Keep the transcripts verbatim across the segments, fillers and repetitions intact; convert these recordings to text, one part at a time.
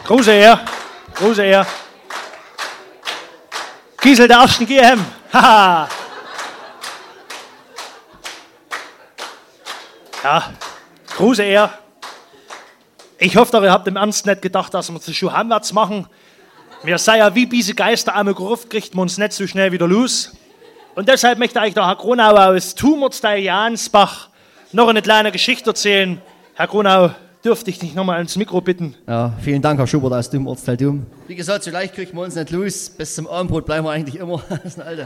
Große Ehre, große Ehre. Kiesel der ersten G M. Haha. Ja, große Ehre. Ich hoffe doch, ihr habt im Ernst nicht gedacht, dass wir das schon heimwärts machen. Wir seien ja wie diese Geister am Gruft, kriegt man uns nicht so schnell wieder los. Und deshalb möchte ich der Herr Gronau aus Tumortsteil Jansbach noch eine kleine Geschichte erzählen. Herr Gronau, dürfte ich dich nochmal ans Mikro bitten? Ja, vielen Dank, Herr Schubert aus Tumortsteil Dum. Wie gesagt, so leicht kriegen wir uns nicht los. Bis zum Abendbrot bleiben wir eigentlich immer. Das ist eine alte,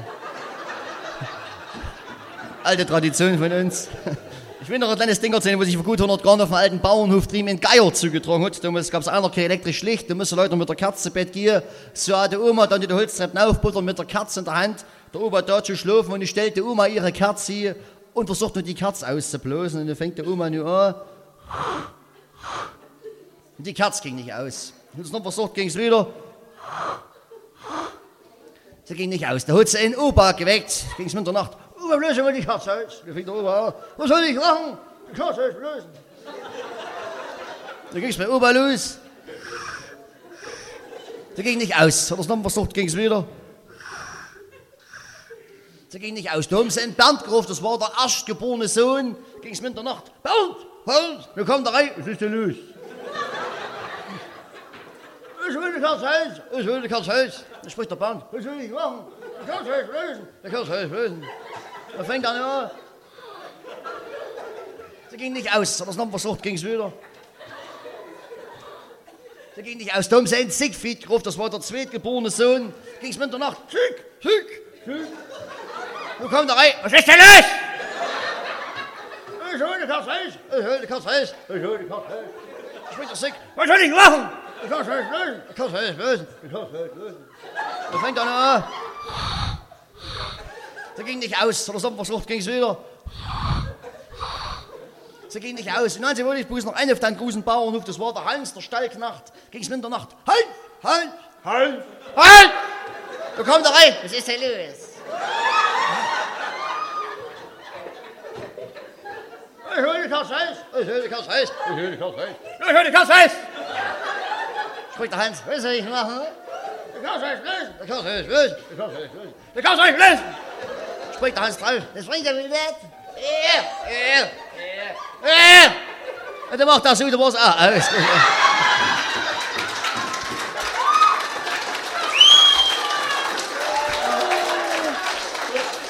alte Tradition von uns. Ich will noch ein kleines Ding erzählen, wo sich vor gut hundert Jahren auf dem alten Bauernhof drüben in Geier zugetragen hat. Damals gab es einer kein elektrisch Licht, da müssen Leute mit der Kerze ins Bett gehen. So hat die Oma dann die Holztreppen aufbuttern mit der Kerze in der Hand. Der Opa da zu schlafen und ich stellte die Oma ihre Kerze und versucht nur die Kerze auszublasen. Und dann fängt die Oma nur an. Und die Kerze ging nicht aus. Und es noch versucht, ging es wieder. Sie ging nicht aus. Da hat sie einen Opa geweckt, ging es mit der Nacht. Opa, löse mal die Kerze aus. Da fängt der Opa an. Was soll ich machen? Die Kerze auslösen. Da ging es bei Opa los. Da ging nicht aus. Hat er es noch versucht, ging es wieder. Sie ging nicht aus. Da haben sie einen Bernd gerufen, das war der erstgeborene Sohn. Ging es mit der Nacht. Bernd, Bernd, wir kommen da rein. Was ist denn los? Ich will die Kerze aus. Ich will die Kerze aus. Da spricht der Bernd. Was soll ich machen? Die Kerze auslösen. Die Kerze auslösen. Da fängt er an. Sie ging nicht aus. Hat er es noch versucht, ging es wieder. Sie ging nicht aus. Da haben sie einen Siegfried gerufen, das war der zweitgeborene Sohn. Ging es mit der Nacht. Sieg, Sieg, Sieg. Wo kommt der rein? Was ist denn los? Ich hol die Kerze raus. Ich hol die Kerze raus. Ich hol die Kerze raus. Spricht der Sieg. Was soll ich machen? Die Kerze lösen. Die Kerze lösen. Die Kerze lösen. Da fängt er an. Sie ging nicht aus. Hat er es versucht, ging es wieder. Sie ging nicht aus. Und dann wollte ich bloß noch einen auf den großen Bauernhof. Das war der Hans, der Stallknecht. Ging es mit der Nacht. Halt! Halt! Halt! Halt! Wo kommt er rein? Was ist denn los? Ich hol die Kerze raus. Ich hol die Kerze raus. Ich hol die Kerze raus. Ich hol die Kerze raus. Spricht der Hans. Was soll ich machen? Die Kerze ist lösen. Die Kerze ist lösen. Die Kerze ist lösen. Die Kerze ist lösen. Spricht der Hans drauf. Das bringt er mir nicht. Ja, ja, ja, ja. Und dann macht er so, da war es auch aus.